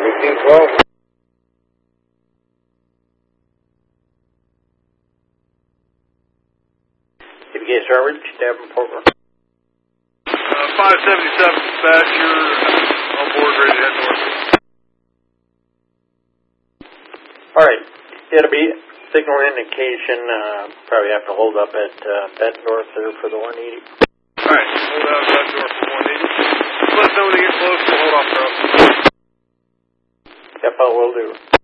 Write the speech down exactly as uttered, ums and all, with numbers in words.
sixteen twelve. If you get started, Davenport. Uh, five seventy-seven dispatcher on board, ready to head north. Alright, it'll be signal indication, uh, probably have to hold up at uh, Bettendorf there for the one eighty. Alright, hold out that door for one eighty. Let us know when they get close, we'll hold off the road. Yep, I will do.